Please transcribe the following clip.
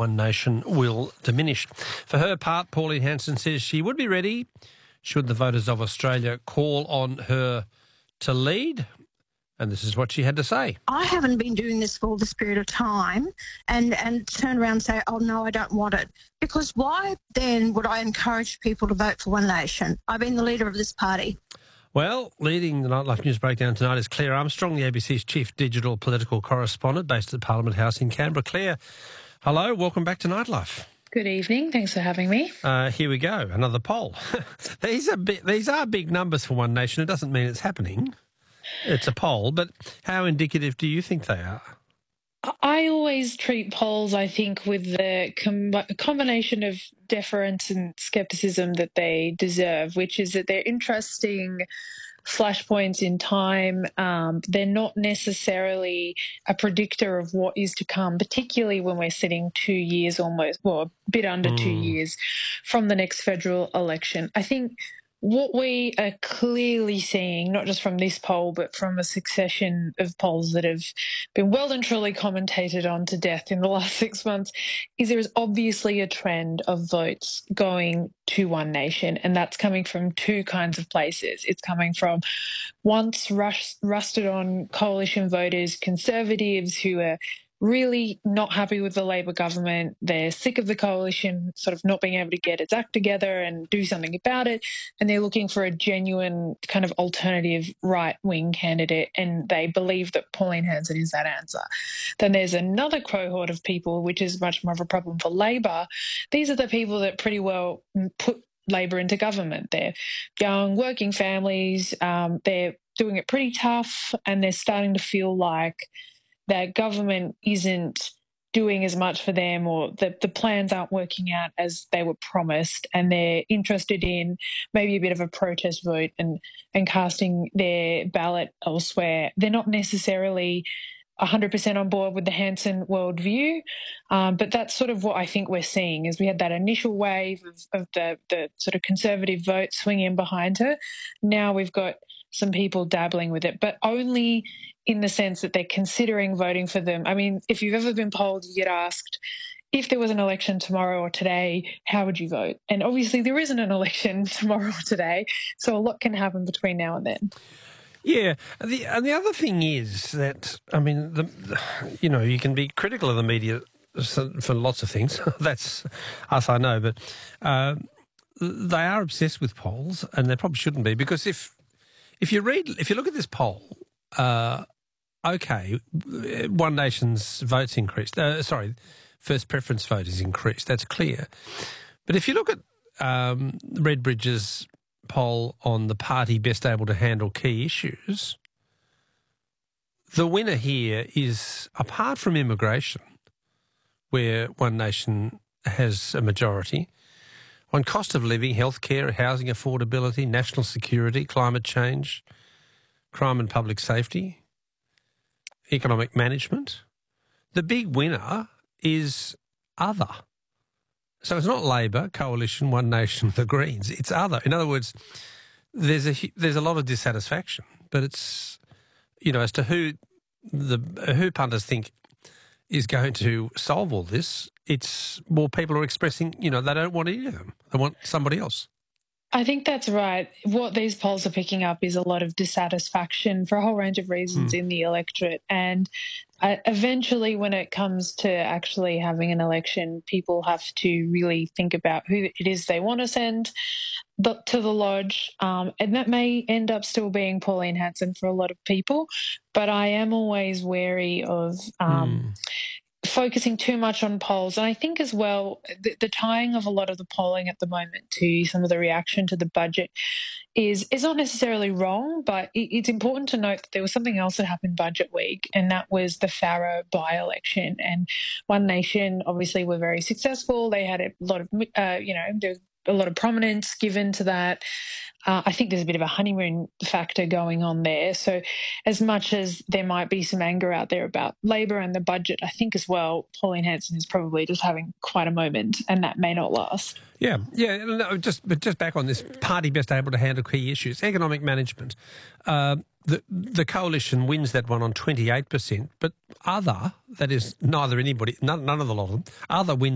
One Nation will diminish. For her part, Pauline Hanson says she would be ready should the voters of Australia call on her to lead. And this is what she had to say. I haven't been doing this for all this period of time and turn around and say, oh, no, I don't want it. Because why then would I encourage people to vote for One Nation? I've been the leader of this party. Well, leading the Nightlife News Breakdown tonight is Claire Armstrong, the ABC's chief digital political correspondent based at Parliament House in Canberra. Claire, hello, welcome back to Nightlife. Good evening. Thanks for having me. Here we go, another poll. These are big numbers for One Nation. It doesn't mean it's happening. It's a poll, but how indicative do you think they are? I always treat polls, I think, with the combination of deference and scepticism that they deserve, which is that they're interesting flashpoints in time. They're not necessarily a predictor of what is to come, particularly when we're sitting 2 years almost, well, a bit under 2 years from the next federal election. I think what we are clearly seeing, not just from this poll, but from a succession of polls that have been well and truly commentated on to death in the last 6 months, is there is obviously a trend of votes going to One Nation, and that's coming from two kinds of places. It's coming from once rusted on coalition voters, conservatives who are really not happy with the Labor government. They're sick of the coalition sort of not being able to get its act together and do something about it. And they're looking for a genuine kind of alternative right-wing candidate, and they believe that Pauline Hanson is that answer. Then there's another cohort of people, which is much more of a problem for Labor. These are the people that pretty well put Labor into government. They're young, working families. They're doing it pretty tough, and they're starting to feel like that government isn't doing as much for them, or the plans aren't working out as they were promised, and they're interested in maybe a bit of a protest vote and casting their ballot elsewhere. They're not necessarily 100% on board with the Hanson worldview, but that's sort of what I think we're seeing. Is we had that initial wave of the sort of conservative vote swinging behind her. Now we've got some people dabbling with it, but only in the sense that they're considering voting for them. I mean, if you've ever been polled, you get asked, if there was an election tomorrow or today, how would you vote? And obviously there isn't an election tomorrow or today, so a lot can happen between now and then. Yeah, and the other thing is that, I mean, you can be critical of the media for lots of things. That's us, I know, but they are obsessed with polls, and they probably shouldn't be, because if you look at this poll, okay, One Nation's votes increased. First preference vote is increased. That's clear. But if you look at Redbridge's poll on the party best able to handle key issues, the winner here is, apart from immigration, where One Nation has a majority, on cost of living, healthcare, housing affordability, national security, climate change, crime and public safety, economic management. The big winner is other. So it's not Labor, Coalition, One Nation, the Greens. It's other. In other words, there's a lot of dissatisfaction, but it's, as to who punters think is going to solve all this. It's more people are expressing, they don't want any of them. They want somebody else. I think that's right. What these polls are picking up is a lot of dissatisfaction for a whole range of reasons in the electorate. And eventually, when it comes to actually having an election, people have to really think about who it is they want to send to the lodge. And that may end up still being Pauline Hanson for a lot of people. But I am always wary of focusing too much on polls. And I think as well, the tying of a lot of the polling at the moment to some of the reaction to the budget is not necessarily wrong, but it's important to note that there was something else that happened budget week, and that was the Farrer by-election. And One Nation obviously were very successful. They had a lot of, there's a lot of prominence given to that. I think there's a bit of a honeymoon factor going on there. So as much as there might be some anger out there about Labor and the budget, I think as well Pauline Hanson is probably just having quite a moment, and that may not last. Yeah. No, just back on this party best able to handle key issues, economic management. The coalition wins that one on 28%, but other, that is none of the lot of them, other wins